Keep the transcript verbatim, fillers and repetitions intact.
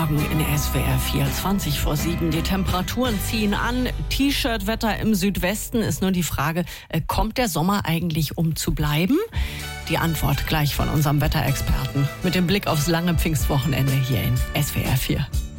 Morgen in S W R vier, zwanzig vor sieben. Die Temperaturen ziehen an. T-Shirt-Wetter im Südwesten ist nur die Frage, kommt der Sommer eigentlich, um zu bleiben? Die Antwort gleich von unserem Wetterexperten mit dem Blick aufs lange Pfingstwochenende hier in S W R vier.